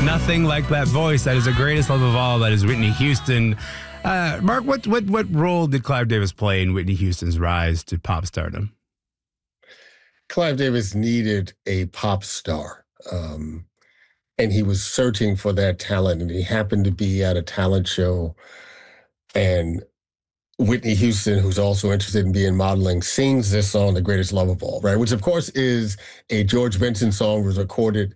nothing like that voice. That is the greatest love of all. That is Whitney Houston. Mark, what role did Clive Davis play in Whitney Houston's rise to pop stardom? Clive Davis needed a pop star, and he was searching for that talent, and he happened to be at a talent show, and Whitney Houston, who's also interested in being modeling, sings this song, The Greatest Love of All, right? Which, of course, is a George Benson song, was recorded